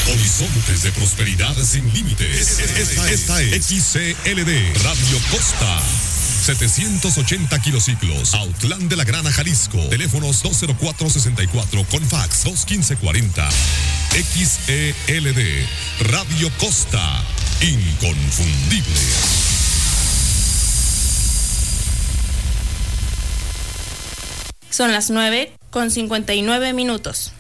Horizontes de prosperidad sin límites. Esta es XCLD Radio Costa. 780 kilociclos, Autlán de la Grana, Jalisco. Teléfonos 204-64 con fax 215-40. XELD Radio Costa, inconfundible. Son las 9:59.